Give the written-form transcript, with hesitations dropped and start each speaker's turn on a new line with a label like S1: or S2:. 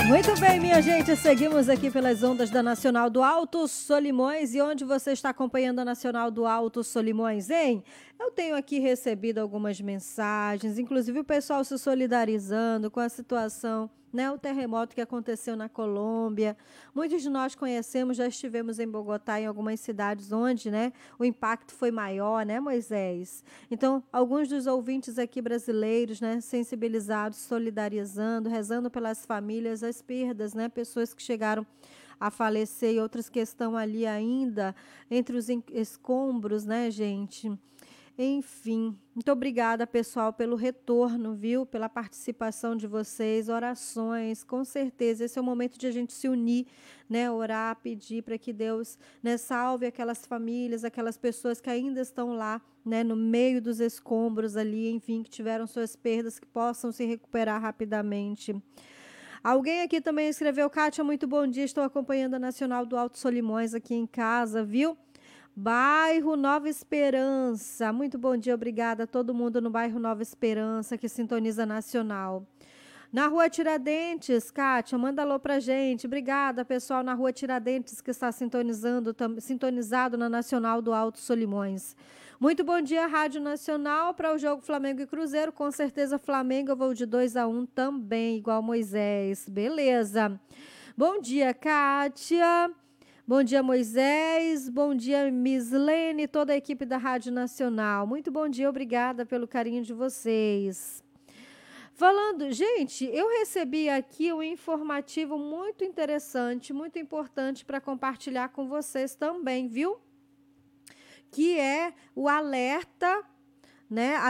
S1: Muito bem, minha gente, seguimos aqui pelas ondas da Nacional do Alto Solimões. E onde você está acompanhando a Nacional do Alto Solimões, hein? Eu tenho aqui recebido algumas mensagens, inclusive o pessoal se solidarizando com a situação, né? O terremoto que aconteceu na Colômbia. Muitos de nós conhecemos, já estivemos em Bogotá, em algumas cidades onde, né, o impacto foi maior, né, Moisés? Então, alguns dos ouvintes aqui brasileiros, né, sensibilizados, solidarizando, rezando pelas famílias, as perdas, né, pessoas que chegaram a falecer e outras que estão ali ainda entre os escombros, né, gente? Enfim, muito obrigada, pessoal, pelo retorno, viu? Pela participação de vocês, orações, com certeza. Esse é o momento de a gente se unir, né? Orar, pedir para que Deus, né, salve aquelas famílias, aquelas pessoas que ainda estão lá, né, no meio dos escombros ali, enfim, que tiveram suas perdas, que possam se recuperar rapidamente. Alguém aqui também escreveu: Kátia, muito bom dia, estou acompanhando a Nacional do Alto Solimões aqui em casa, viu? Bairro Nova Esperança. Muito bom dia, obrigada a todo mundo no bairro Nova Esperança que sintoniza Nacional. Na Rua Tiradentes, Kátia, manda alô pra gente. Obrigada, pessoal, na Rua Tiradentes que está sintonizado na Nacional do Alto Solimões. Muito bom dia, Rádio Nacional, para o jogo Flamengo e Cruzeiro. Com certeza, Flamengo, eu vou de 2-1 também, igual Moisés. Beleza. Bom dia, Kátia. Bom dia, Moisés. Bom dia, Mislene, toda a equipe da Rádio Nacional. Muito bom dia, obrigada pelo carinho de vocês. Falando, gente, eu recebi aqui um informativo muito interessante, muito importante para compartilhar com vocês também, viu? Que é o alerta, né?